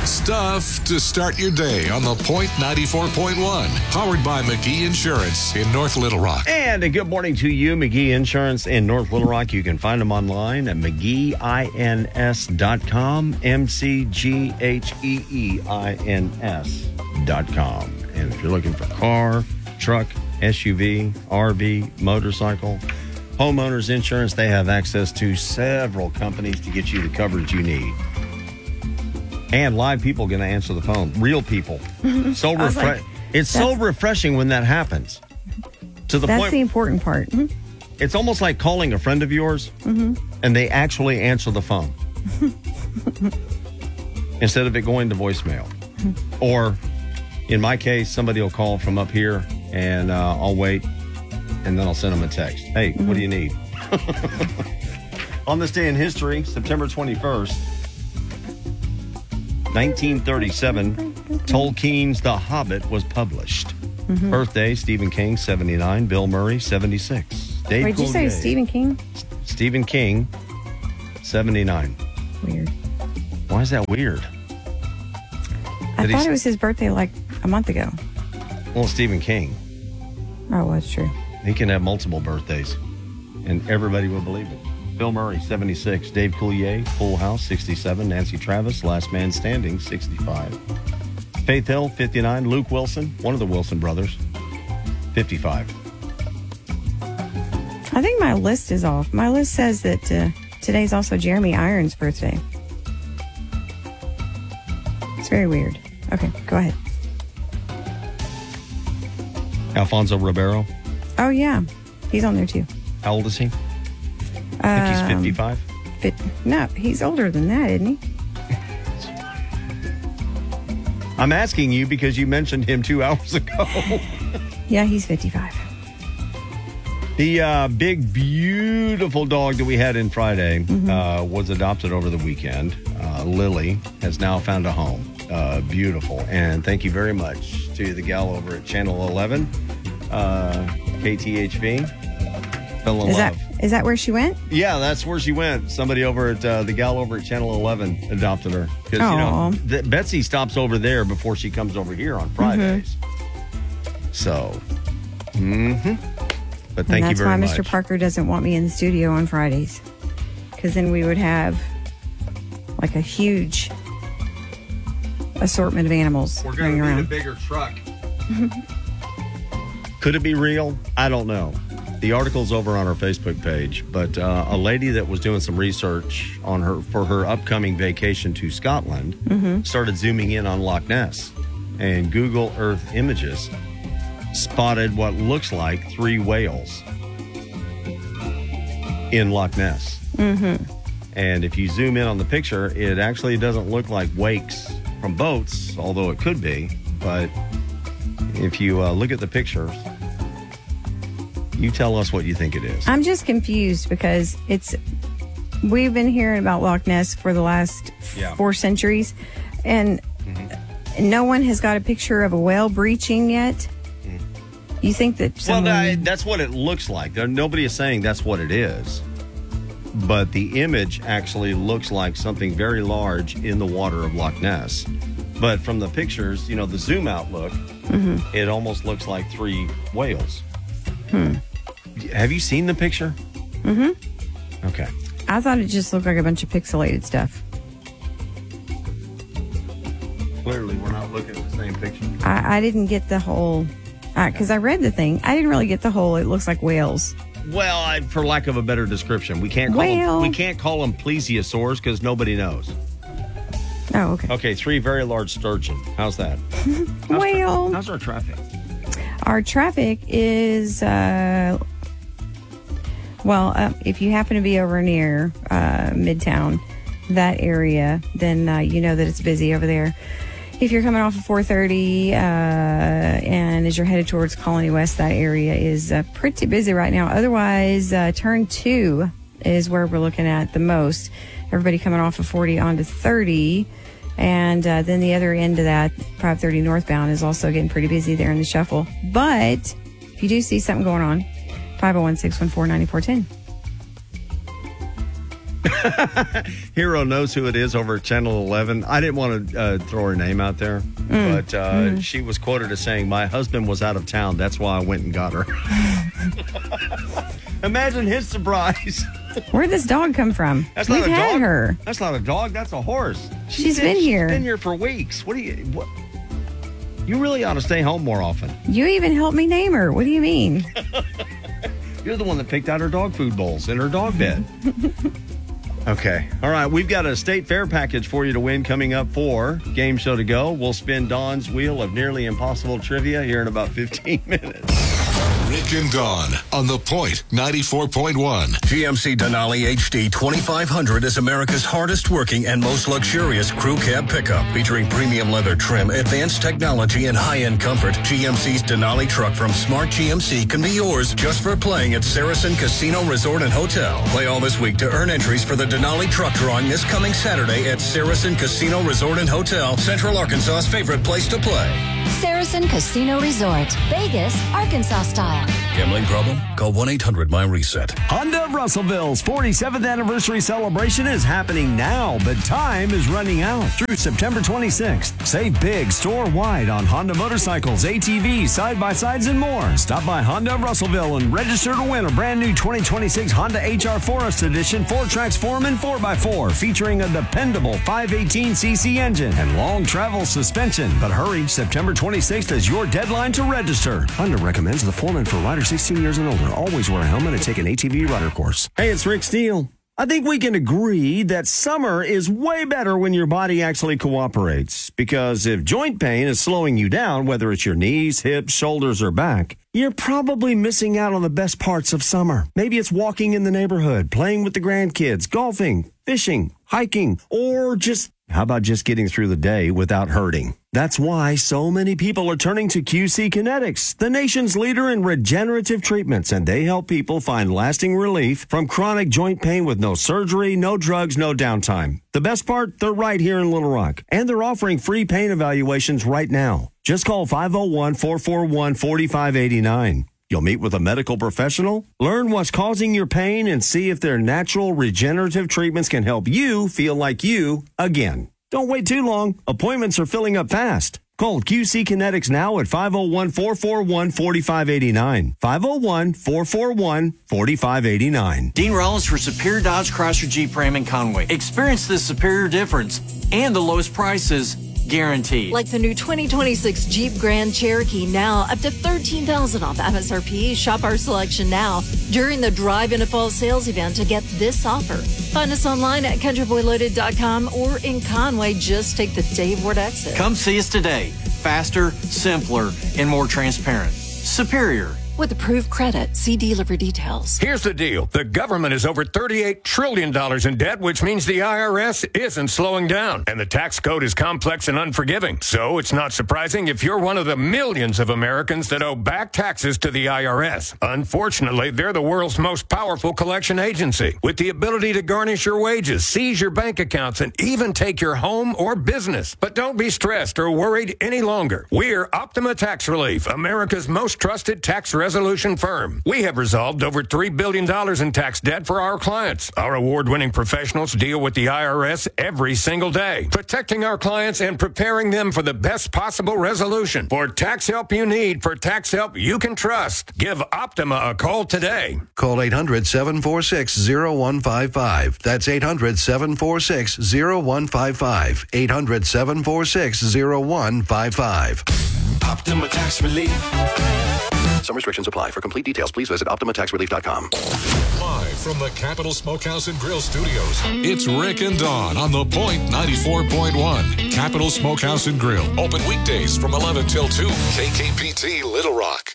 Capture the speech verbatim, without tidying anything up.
Stuff to start your day on the Point ninety-four point one. Powered by McGee Insurance in North Little Rock. And a good morning to you, McGee Insurance in North Little Rock. You can find them online at McGee Ins dot com, M C G H E E I N S dot com. And if you're looking for car, truck, S U V, R V, motorcycle, homeowners insurance, they have access to several companies to get you the coverage you need. And live people going to answer the phone. Real people. So refre- like, It's so refreshing when that happens. To the that's point, the important part. Mm-hmm. It's almost like calling a friend of yours, mm-hmm. and they actually answer the phone. Instead of it going to voicemail. Mm-hmm. Or, in my case, somebody will call from up here, and uh, I'll wait, and then I'll send them a text. Hey, mm-hmm. what do you need? On this day in history, September twenty-first, nineteen thirty-seven, Tolkien's The Hobbit was published. Mm-hmm. Birthday, Stephen King, seventy-nine. Bill Murray, seventy-six. Dave Wait, did you say Coulier, Stephen King? Stephen King, seventy-nine. Weird. Why is that weird? I Did thought he... it was his birthday like a month ago. Well, Stephen King. Oh, that's true. He can have multiple birthdays, and everybody will believe it. Bill Murray, seventy-six. Dave Coulier, Full House, sixty-seven. Nancy Travis, Last Man Standing, sixty-five. Faith Hill, fifty-nine. Luke Wilson, one of the Wilson brothers, fifty-five. I think my list is off. My list says that uh, today's also Jeremy Irons' birthday. It's very weird. Okay, go ahead. Alfonso Ribeiro. Oh, yeah. He's on there, too. How old is he? I think he's fifty-five. But no, he's older than that, isn't he? I'm asking you because you mentioned him two hours ago. Yeah, he's fifty-five. The uh, big, beautiful dog that we had in Friday mm-hmm. uh, was adopted over the weekend. Uh, Lily has now found a home. Uh, beautiful. And thank you very much to the gal over at Channel eleven, uh, K T H V. Fell in is love. That, is that where she went? Yeah, that's where she went. Somebody over at uh, the gal over at Channel eleven adopted her. Because, you know, the, Betsy stops over there before she comes over here on Fridays. Mm-hmm. So, mm-hmm. But thank you very much. That's why Mister Parker doesn't want me in the studio on Fridays. Because then we would have like a huge assortment of animals. We're going to need a bigger truck. Could it be real? I don't know. The article's over on our Facebook page, but uh, a lady that was doing some research on her for her upcoming vacation to Scotland mm-hmm. started zooming in on Loch Ness, and Google Earth images spotted what looks like three whales in Loch Ness. Mm-hmm. And if you zoom in on the picture, it actually doesn't look like wakes from boats, although it could be. But if you uh, look at the pictures, you tell us what you think it is. I'm just confused because it's we've been hearing about Loch Ness for the last yeah. four centuries, and mm-hmm. no one has got a picture of a whale breaching yet. Mm. You think that someone... Well, that, that's what it looks like. Nobody is saying that's what it is. But the image actually looks like something very large in the water of Loch Ness. But from the pictures, you know, the zoom out look, mm-hmm. it almost looks like three whales. Hmm. Have you seen the picture? Mm-hmm. Okay. I thought it just looked like a bunch of pixelated stuff. Clearly, we're not looking at the same picture. I, I didn't get the whole... Because uh, I read the thing. I didn't really get the whole, it looks like whales. Well, I, for lack of a better description, we can't call well, them, we can't call them plesiosaurs because nobody knows. Oh, okay. Okay, three very large sturgeon. How's that? How's well... Tra- how's our traffic? Our traffic is, uh, well, uh, if you happen to be over near uh, Midtown, that area, then uh, you know that it's busy over there. If you're coming off of four thirty uh, and as you're headed towards Colony West, that area is uh, pretty busy right now. Otherwise, uh, turn two is where we're looking at the most. Everybody coming off of forty onto thirty. And uh, then the other end of that, five thirty northbound, is also getting pretty busy there in the shuffle. But if you do see something going on, five oh one, six one four, nine four one oh. Hero knows who it is over at Channel eleven. I didn't want to uh, throw her name out there, mm. but uh, mm. she was quoted as saying, "My husband was out of town. That's why I went and got her." Imagine his surprise. Where'd this dog come from? That's We've not a had dog. her. That's not a dog. That's a horse. She's, she's been here. She's been here for weeks. What do you... What? You really ought to stay home more often. You even helped me name her. What do you mean? You're the one that picked out her dog food bowls in her dog bed. Okay. All right. We've got a state fair package for you to win coming up for Game Show to Go. We'll spin Dawn's wheel of nearly impossible trivia here in about fifteen minutes. Rick and Dawn on The Point ninety-four point one. G M C Denali H D twenty-five hundred is America's hardest working and most luxurious crew cab pickup. Featuring premium leather trim, advanced technology, and high-end comfort, G M C's Denali truck from Smart G M C can be yours just for playing at Saracen Casino Resort and Hotel. Play all this week to earn entries for the Denali truck drawing this coming Saturday at Saracen Casino Resort and Hotel, Central Arkansas's favorite place to play. Saracen Casino Resort, Vegas, Arkansas style. Gambling problem? Call one eight hundred my reset. Honda of Russellville's forty-seventh anniversary celebration is happening now, but time is running out through September twenty-sixth. Save big store-wide on Honda motorcycles, A T Vs, side-by-sides, and more. Stop by Honda of Russellville and register to win a brand new twenty twenty-six Honda H R Forest Edition four Traxform four by four featuring a dependable five eighteen c c engine and long travel suspension. But hurry, September twenty-sixth is your deadline to register. Honda recommends the Foreman for riders sixteen years and older. Always wear a helmet and take an A T V rider course. Hey, it's Rick Steele. I think we can agree that summer is way better when your body actually cooperates. Because if joint pain is slowing you down, whether it's your knees, hips, shoulders, or back, you're probably missing out on the best parts of summer. Maybe it's walking in the neighborhood, playing with the grandkids, golfing, fishing, hiking, or just, how about just getting through the day without hurting? That's why so many people are turning to Q C Kinetics, the nation's leader in regenerative treatments, and they help people find lasting relief from chronic joint pain with no surgery, no drugs, no downtime. The best part, they're right here in Little Rock, and they're offering free pain evaluations right now. Just call five oh one, four four one, four five eight nine. You'll meet with a medical professional, learn what's causing your pain, and see if their natural regenerative treatments can help you feel like you again. Don't wait too long. Appointments are filling up fast. Call Q C Kinetics now at five oh one, four four one, four five eight nine. five oh one, four four one, four five eight nine. Dean Rollins for Superior Dodge Chrysler Jeep Ram in Conway. Experience the superior difference and the lowest prices guaranteed. Like the new twenty twenty-six Jeep Grand Cherokee, now up to thirteen thousand dollars off M S R P. Shop our selection now during the Drive Into Fall sales event to get this offer. Find us online at country boy loaded dot com or in Conway. Just take the Dave Ward exit. Come see us today. Faster, simpler, and more transparent. Superior. With approved credit, see dealer for details. Here's the deal. The government is over thirty-eight trillion dollars in debt, which means the I R S isn't slowing down. And the tax code is complex and unforgiving. So it's not surprising if you're one of the millions of Americans that owe back taxes to the I R S. Unfortunately, they're the world's most powerful collection agency, with the ability to garnish your wages, seize your bank accounts, and even take your home or business. But don't be stressed or worried any longer. We're Optima Tax Relief, America's most trusted tax resolution firm. We have resolved over three billion dollars in tax debt for our clients. Our award-winning professionals deal with the I R S every single day, protecting our clients and preparing them for the best possible resolution. For tax help you need, for tax help you can trust, give Optima a call today. Call eight hundred, seven four six, zero one five five. That's eight hundred, seven four six, zero one five five. eight hundred, seven four six, zero one five five. Optima Tax Relief. Some restrictions apply. For complete details, please visit optima tax relief dot com. Live from the Capitol Smokehouse and Grill Studios, it's Rick and Dawn on The Point ninety-four point one. Capitol Smokehouse and Grill. Open weekdays from eleven till two. K K P T Little Rock.